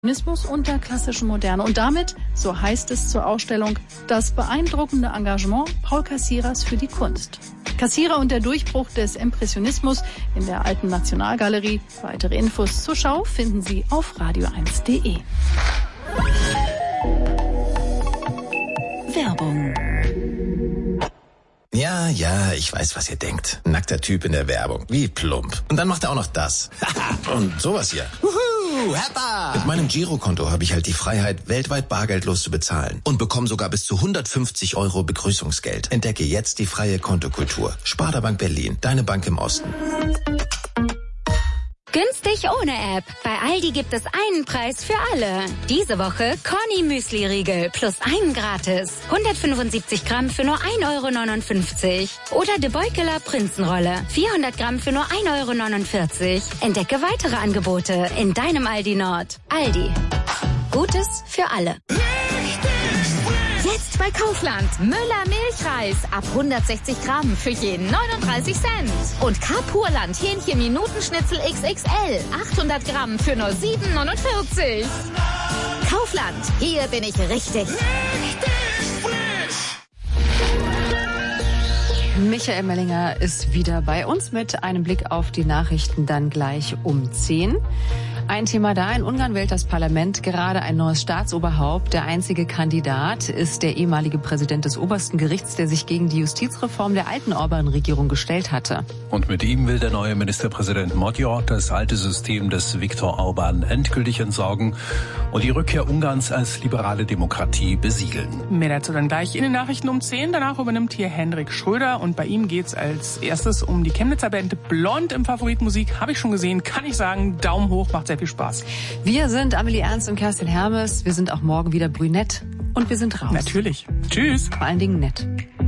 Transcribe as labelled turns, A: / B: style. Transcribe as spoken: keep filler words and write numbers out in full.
A: Impressionismus und der klassischen Moderne. Und damit, so heißt es zur Ausstellung, das beeindruckende Engagement Paul Cassiras für die Kunst. Cassira und der Durchbruch des Impressionismus in der Alten Nationalgalerie. Weitere Infos zur Schau finden Sie auf radio eins punkt de.
B: Werbung.
C: Ja, ja, ich weiß, was ihr denkt. Nackter Typ in der Werbung. Wie plump. Und dann macht er auch noch das. Und sowas hier. Wuhu, Hertha! Mit meinem Girokonto habe ich halt die Freiheit, weltweit bargeldlos zu bezahlen. Und bekomme sogar bis zu hundertfünfzig Euro Begrüßungsgeld. Entdecke jetzt die freie Kontokultur. Sparda Bank Berlin, deine Bank im Osten.
B: Günstig ohne App. Bei Aldi gibt es einen Preis für alle. Diese Woche Corny Müsli Riegel plus einen gratis. hundertfünfundsiebzig Gramm für nur ein Euro neunundfünfzig. Oder De Beukeler Prinzenrolle. vierhundert Gramm für nur ein Euro neunundvierzig. Entdecke weitere Angebote in deinem Aldi Nord. Aldi. Gutes für alle.
D: Jetzt bei Kaufland. Müller Milchreis ab hundertsechzig Gramm für jeden neununddreißig Cent. Und Carpurland Hähnchen Minutenschnitzel X X L. achthundert Gramm für nur sieben neunundvierzig. Kaufland. Hier bin ich richtig.
E: Michael Mellinger ist wieder bei uns mit einem Blick auf die Nachrichten dann gleich um zehn. Ein Thema da, in Ungarn wählt das Parlament gerade ein neues Staatsoberhaupt. Der einzige Kandidat ist der ehemalige Präsident des obersten Gerichts, der sich gegen die Justizreform der alten Orban-Regierung gestellt hatte.
F: Und mit ihm will der neue Ministerpräsident Magyar das alte System des Viktor Orban endgültig entsorgen und die Rückkehr Ungarns als liberale Demokratie besiegeln.
G: Mehr dazu dann gleich in den Nachrichten um zehn. Danach übernimmt hier Hendrik Schröder und bei ihm geht's als erstes um die Chemnitzer Band Blond im Favoritmusik. Habe ich schon gesehen, kann ich sagen, Daumen hoch, macht sehr viel Spaß.
E: Wir sind Amelie Ernst und Kerstin Hermes. Wir sind auch morgen wieder brünett und wir sind raus.
G: Natürlich. Tschüss.
E: Vor allen Dingen nett.